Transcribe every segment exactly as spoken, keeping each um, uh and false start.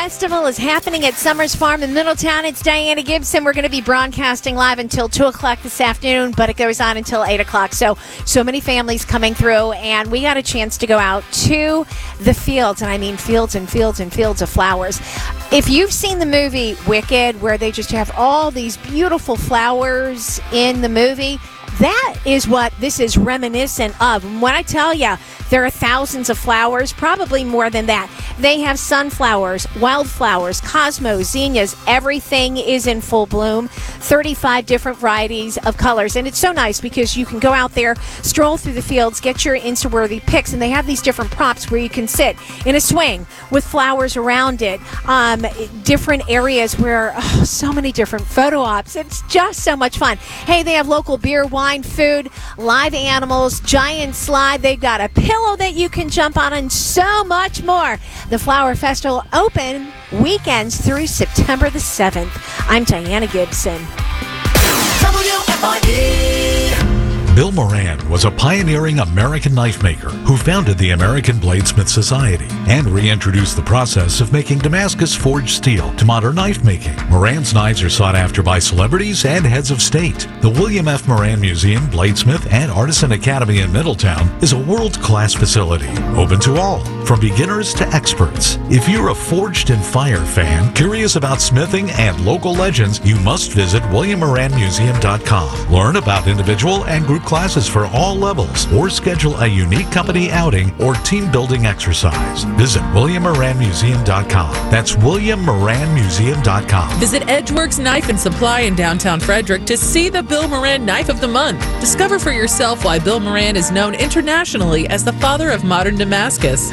Festival is happening at Summers Farm in Middletown. It's Diana Gibson. We're going to be broadcasting live until two o'clock this afternoon, but it goes on until eight o'clock. So, so many families coming through, and we got a chance to go out to the fields, and I mean fields and fields and fields of flowers. If you've seen the movie Wicked, where they just have all these beautiful flowers in the movie, that is what this is reminiscent of. And when I tell you, there are thousands of flowers, probably more than that. They have sunflowers, wildflowers, cosmos, zinnias. Everything is in full bloom. thirty-five different varieties of colors. And it's so nice because you can go out there, stroll through the fields, get your Insta-worthy pics, and they have these different props where you can sit in a swing with flowers around it. Um, different areas where, oh, so many different photo ops. It's just so much fun. Hey, they have local beer, wine, food, live animals, giant slide. They've got a pillow that you can jump on, and so much more. The Flower Festival open weekends through September the seventh. I'm Diana Gibson. W F I E. Bill Moran was a pioneering American knife maker who founded the American Bladesmith Society and reintroduced the process of making Damascus forged steel to modern knife making. Moran's knives are sought after by celebrities and heads of state. The William F. Moran Museum, Bladesmith, and Artisan Academy in Middletown is a world-class facility, open to all, from beginners to experts. If you're a Forged in Fire fan, curious about smithing and local legends, you must visit william moran museum dot com. Learn about individual and group classes for all levels, or schedule a unique company outing or team building exercise. Visit william moran museum dot com. That's william moran museum dot com. Visit Edgeworks Knife and Supply in downtown Frederick to see the Bill Moran Knife of the Month. Discover for yourself why Bill Moran is known internationally as the father of modern Damascus.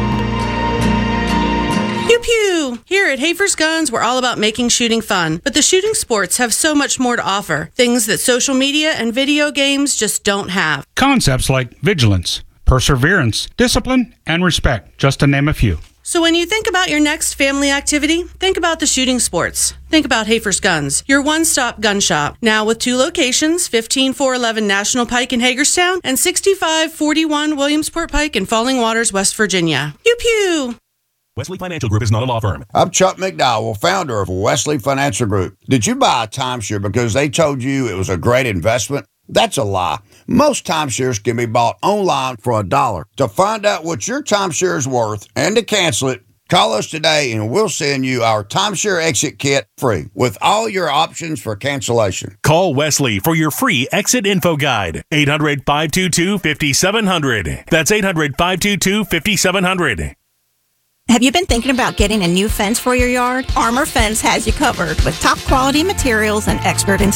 Pew pew! Here at Hafer's Guns, we're all about making shooting fun, but the shooting sports have so much more to offer. Things that social media and video games just don't have. Concepts like vigilance, perseverance, discipline, and respect, just to name a few. So when you think about your next family activity, think about the shooting sports. Think about Hafer's Guns, your one-stop gun shop. Now with two locations, fifteen four eleven National Pike in Hagerstown and sixty-five forty-one Williamsport Pike in Falling Waters, West Virginia. Pew pew! Wesley Financial Group is not a law firm. I'm Chuck McDowell, founder of Wesley Financial Group. Did you buy a timeshare because they told you it was a great investment? That's a lie. Most timeshares can be bought online for a dollar. To find out what your timeshare is worth and to cancel it, call us today and we'll send you our timeshare exit kit free with all your options for cancellation. Call Wesley for your free exit info guide. eight hundred, five two two, five seven zero zero. That's eight hundred, five two two, five seven zero zero. Have you been thinking about getting a new fence for your yard? Armor Fence has you covered with top quality materials and expert installation.